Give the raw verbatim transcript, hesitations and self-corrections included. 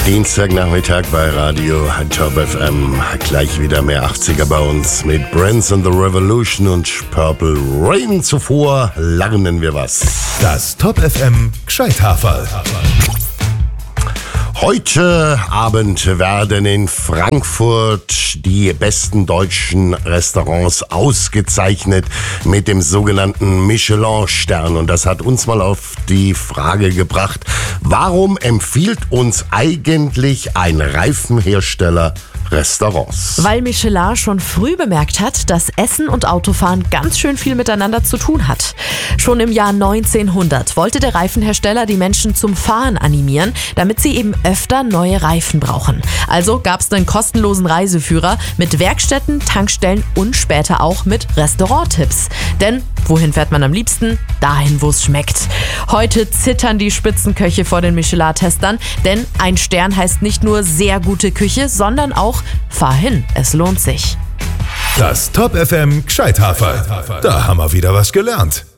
Dienstagnachmittag bei Radio Top F M. Gleich wieder mehr achtziger bei uns mit Brands and the Revolution und Purple Rain. Zuvor lernen wir was. Das Top F M Gscheithaferl. Heute Abend werden in Frankfurt die besten deutschen Restaurants ausgezeichnet mit dem sogenannten Michelin-Stern. Und das hat uns mal auf die Frage gebracht, warum empfiehlt uns eigentlich ein Reifenhersteller Restaurants? Weil Michelin schon früh bemerkt hat, dass Essen und Autofahren ganz schön viel miteinander zu tun hat. Schon im Jahr neunzehnhundert wollte der Reifenhersteller die Menschen zum Fahren animieren, damit sie eben öfter neue Reifen brauchen. Also gab es einen kostenlosen Reiseführer mit Werkstätten, Tankstellen und später auch mit Restauranttipps. Denn wohin fährt man am liebsten? Dahin, wo es schmeckt. Heute zittern die Spitzenköche vor den Michelin-Testern, denn ein Stern heißt nicht nur sehr gute Küche, sondern auch fahr hin, es lohnt sich. Das Top F M Gscheithaferl. Da haben wir wieder was gelernt.